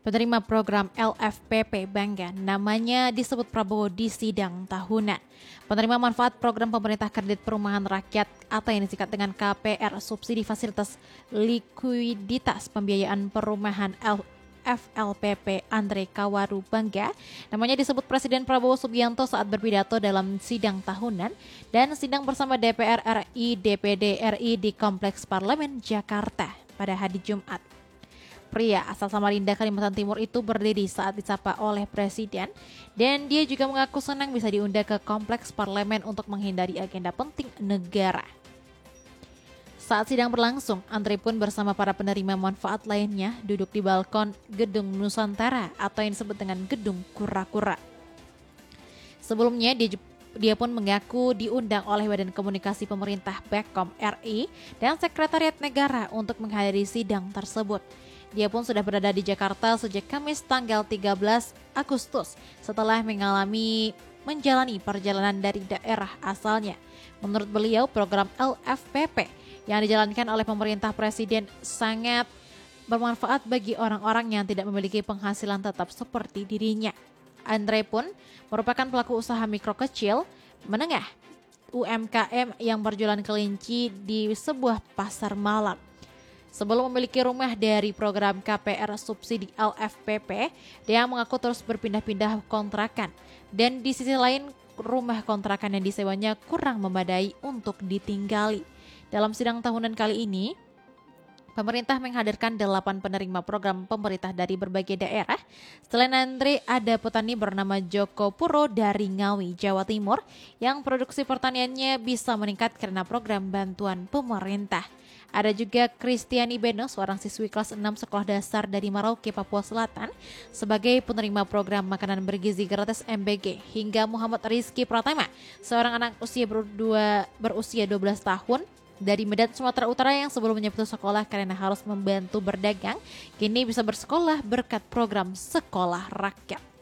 Penerima program LFPP bangga namanya disebut Prabowo di sidang tahunan. Penerima manfaat program pemerintah kredit perumahan rakyat atau yang disingkat dengan KPR subsidi fasilitas likuiditas pembiayaan perumahan FLPP Andre Kawaru bangga. Namanya disebut Presiden Prabowo Subianto saat berpidato dalam sidang tahunan dan sidang bersama DPR RI DPD RI di Kompleks Parlemen Jakarta pada hari Jumat. Pria asal Samarinda, Kalimantan Timur itu berdiri saat disapa oleh Presiden dan dia juga mengaku senang bisa diundang ke Kompleks Parlemen untuk menghindari agenda penting negara. Saat sidang berlangsung, Andre pun bersama para penerima manfaat lainnya duduk di balkon Gedung Nusantara atau yang disebut dengan Gedung Kura-Kura. Sebelumnya dia pun mengaku diundang oleh Badan Komunikasi Pemerintah Bekom RI dan Sekretariat Negara untuk menghadiri sidang tersebut. Dia pun sudah berada di Jakarta sejak Kamis tanggal 13 Agustus setelah menjalani perjalanan dari daerah asalnya. Menurut beliau, program LFPP yang dijalankan oleh pemerintah Presiden sangat bermanfaat bagi orang-orang yang tidak memiliki penghasilan tetap seperti dirinya. Andre pun merupakan pelaku usaha mikro kecil menengah UMKM yang berjualan kelinci di sebuah pasar malam. Sebelum memiliki rumah dari program KPR subsidi LFPP, dia mengaku terus berpindah-pindah kontrakan. Dan di sisi lain, rumah kontrakan yang disewanya kurang memadai untuk ditinggali. Dalam sidang tahunan kali ini, pemerintah menghadirkan 8 penerima program pemerintah dari berbagai daerah. Selain Andre, ada petani bernama Joko Puro dari Ngawi, Jawa Timur, yang produksi pertaniannya bisa meningkat karena program bantuan pemerintah. Ada juga Kristiani Beno, seorang siswi kelas 6 sekolah dasar dari Merauke, Papua Selatan, sebagai penerima program makanan bergizi gratis MBG, hingga Muhammad Rizky Pratama, seorang anak berusia 12 tahun dari Medan, Sumatera Utara yang sebelumnya putus sekolah karena harus membantu berdagang, kini bisa bersekolah berkat program Sekolah Rakyat.